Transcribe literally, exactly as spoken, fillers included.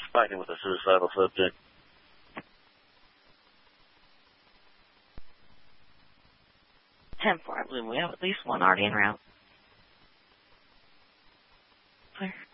fighting with a suicidal subject. ten four, I believe we have at least one already en route. Clear.